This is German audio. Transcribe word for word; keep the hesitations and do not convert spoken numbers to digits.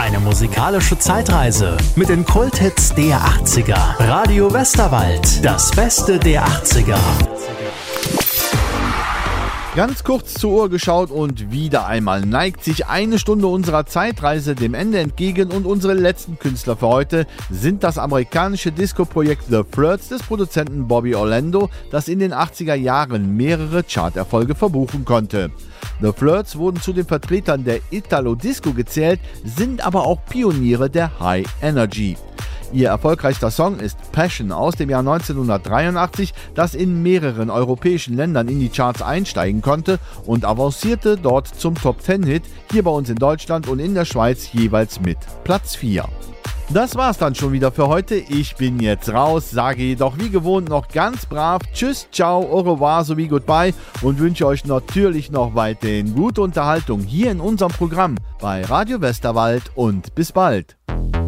Eine musikalische Zeitreise mit den Kulthits der achtziger. Radio Westerwald, das Beste der achtziger. Ganz kurz zur Uhr geschaut und wieder einmal neigt sich eine Stunde unserer Zeitreise dem Ende entgegen und unsere letzten Künstler für heute sind das amerikanische Disco-Projekt The Flirts des Produzenten Bobby Orlando, das in den achtziger Jahren mehrere Charterfolge verbuchen konnte. The Flirts wurden zu den Vertretern der Italo-Disco gezählt, sind aber auch Pioniere der High Energy. Ihr erfolgreichster Song ist Passion aus dem Jahr neunzehnhundertdreiundachtzig, das in mehreren europäischen Ländern in die Charts einsteigen konnte und avancierte dort zum Top zehn Hit, hier bei uns in Deutschland und in der Schweiz jeweils mit Platz vier. Das war's dann schon wieder für heute. Ich bin jetzt raus, sage jedoch wie gewohnt noch ganz brav Tschüss, ciao, au revoir sowie goodbye und wünsche euch natürlich noch weiterhin gute Unterhaltung hier in unserem Programm bei Radio Westerwald und bis bald.